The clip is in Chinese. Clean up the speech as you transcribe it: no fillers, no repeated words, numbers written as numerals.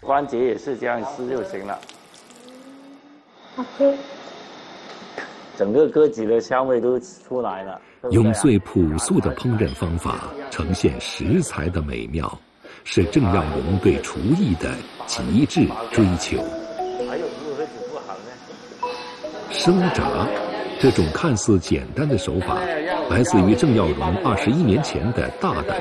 关节也是这样撕就行了。 OK。 整个鸽子的香味都出来了。 用最朴素的烹饪方法呈现食材的美妙，是郑耀荣对厨艺的极致追求。 还有如何煮不好呢？ 生炸这种看似简单的手法，来自于郑耀荣21年前的大胆